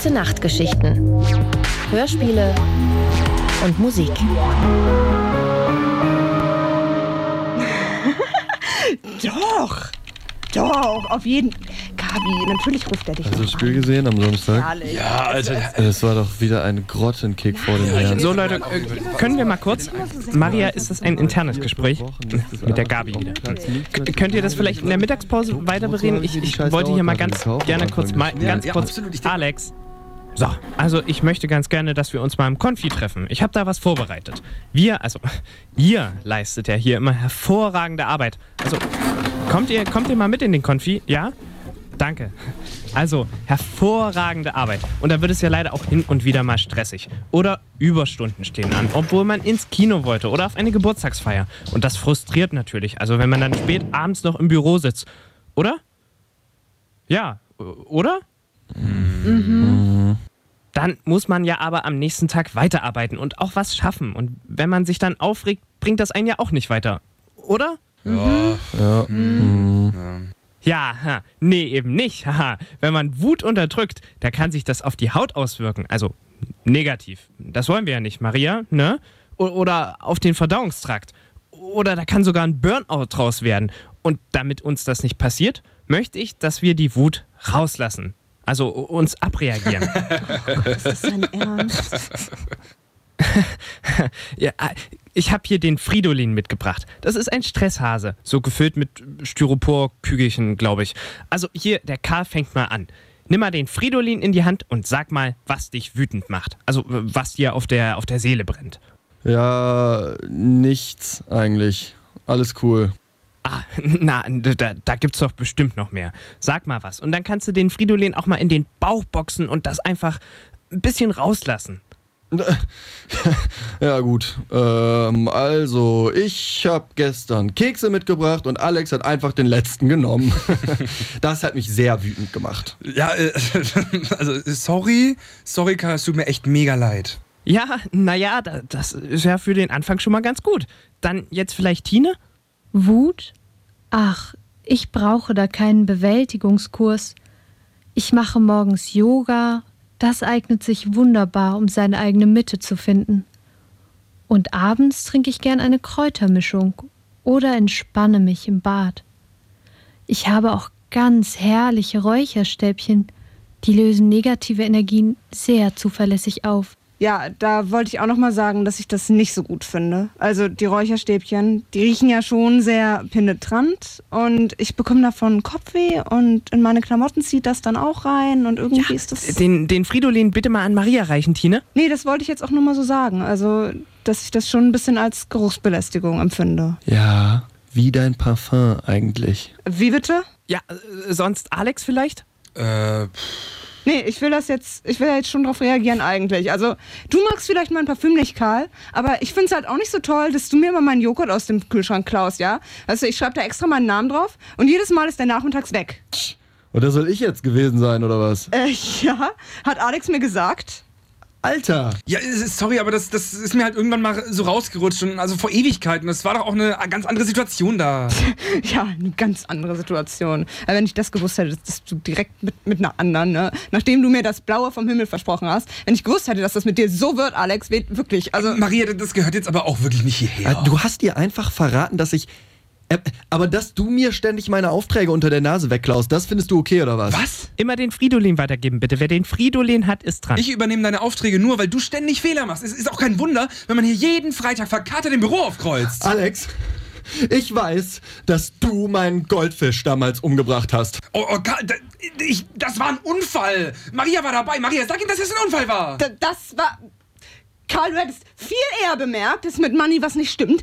Gute Nachtgeschichten. Hörspiele und Musik. Doch, auf jeden Fall. Gabi, natürlich ruft er dich. Hast du das Spiel gesehen am Samstag? Herrlich. Ja, Alter. Es war doch wieder ein Grottenkick vor den Herren. So, Leute, können wir mal kurz? Maria, ist das ein internes Gespräch? Mit der Gabi wieder. Könnt ihr das vielleicht in der Mittagspause weiter bereden? Ich wollte hier mal ganz kurz. Alex. So, also ich möchte ganz gerne, dass wir uns mal im Konfi treffen. Ich habe da was vorbereitet. Ihr leistet ja hier immer hervorragende Arbeit. Also, kommt ihr mal mit in den Konfi? Ja? Danke. Also, hervorragende Arbeit. Und da wird es ja leider auch hin und wieder mal stressig. Oder Überstunden stehen an, obwohl man ins Kino wollte oder auf eine Geburtstagsfeier. Und das frustriert natürlich, also wenn man dann spät abends noch im Büro sitzt. Oder? Ja, oder? Dann muss man ja aber am nächsten Tag weiterarbeiten und auch was schaffen. Und wenn man sich dann aufregt, bringt das einen ja auch nicht weiter. Oder? Ja, nee, eben nicht. Haha. Wenn man Wut unterdrückt, da kann sich das auf die Haut auswirken. Also negativ. Das wollen wir ja nicht, Maria, ne? Oder auf den Verdauungstrakt. Oder da kann sogar ein Burnout draus werden. Und damit uns das nicht passiert, möchte ich, dass wir die Wut rauslassen. Also uns abreagieren. Oh Gott, ist das dein Ernst? Ja, ich habe hier den Fridolin mitgebracht. Das ist ein Stresshase, so gefüllt mit Styropor-Kügelchen, glaube ich. Also hier, der Karl fängt mal an. Nimm mal den Fridolin in die Hand und sag mal, was dich wütend macht. Also was dir auf der Seele brennt. Ja, nichts eigentlich. Alles cool. Da gibt's doch bestimmt noch mehr. Sag mal was. Und dann kannst du den Fridolin auch mal in den Bauch boxen und das einfach ein bisschen rauslassen. Ja gut, also ich habe gestern Kekse mitgebracht und Alex hat einfach den letzten genommen. Das hat mich sehr wütend gemacht. Ja, also sorry Karl, es tut mir echt mega leid. Ja, naja, das ist ja für den Anfang schon mal ganz gut. Dann jetzt vielleicht Tine? Wut? Ach, ich brauche da keinen Bewältigungskurs. Ich mache morgens Yoga. Das eignet sich wunderbar, um seine eigene Mitte zu finden. Und abends trinke ich gern eine Kräutermischung oder entspanne mich im Bad. Ich habe auch ganz herrliche Räucherstäbchen. Die lösen negative Energien sehr zuverlässig auf. Ja, da wollte ich auch noch mal sagen, dass ich das nicht so gut finde. Also die Räucherstäbchen, die riechen ja schon sehr penetrant und ich bekomme davon Kopfweh und in meine Klamotten zieht das dann auch rein und irgendwie ist das... Den Fridolin bitte mal an Maria reichen, Tine. Nee, das wollte ich jetzt auch nur mal so sagen. Also, dass ich das schon ein bisschen als Geruchsbelästigung empfinde. Ja, wie dein Parfum eigentlich. Wie bitte? Ja, sonst Alex vielleicht? Nee, ich will ja jetzt schon drauf reagieren eigentlich. Also, du magst vielleicht mein Parfüm nicht, Karl, aber ich find's halt auch nicht so toll, dass du mir immer meinen Joghurt aus dem Kühlschrank klaust, ja? Also, ich schreibe da extra meinen Namen drauf und jedes Mal ist der nachmittags weg. Oder soll ich jetzt gewesen sein, oder was? Ja, hat Alex mir gesagt. Alter! Ja, sorry, aber das ist mir halt irgendwann mal so rausgerutscht und also vor Ewigkeiten. Das war doch auch eine ganz andere Situation da. Ja, eine ganz andere Situation. Aber wenn ich das gewusst hätte, dass du direkt mit einer anderen, ne? Nachdem du mir das Blaue vom Himmel versprochen hast, wenn ich gewusst hätte, dass das mit dir so wird, Alex, wirklich, also... Maria, das gehört jetzt aber auch wirklich nicht hierher. Du hast dir einfach verraten, dass ich... aber dass du mir ständig meine Aufträge unter der Nase wegklaust, das findest du okay, oder was? Was? Immer den Fridolin weitergeben, bitte. Wer den Fridolin hat, ist dran. Ich übernehme deine Aufträge nur, weil du ständig Fehler machst. Es ist auch kein Wunder, wenn man hier jeden Freitag verkatert im Büro aufkreuzt. Alex, ich weiß, dass du meinen Goldfisch damals umgebracht hast. Oh Karl, das war ein Unfall. Maria war dabei. Maria, sag ihm, dass es ein Unfall war. Das war... Karl, du hättest viel eher bemerkt, dass mit Manni was nicht stimmt,